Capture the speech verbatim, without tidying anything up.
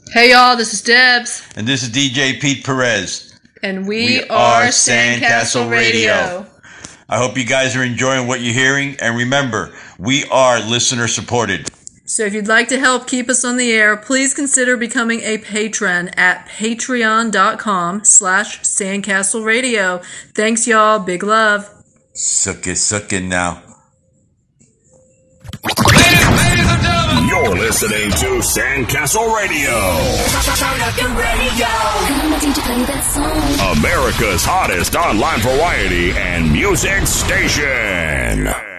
Hey y'all, this is Debs. And this is D J Pete Perez. And we, we are Sandcastle Radio. Radio. I hope you guys are enjoying what you're hearing. And remember, we are listener supported. So if you'd like to help keep us on the air, please consider becoming a patron at patreon.com slash Sandcastle Radio. Thanks y'all. Big love. Suck it, suck it now. You're listening to Sandcastle Radio. Turn up your radio. America's hottest online variety and music station.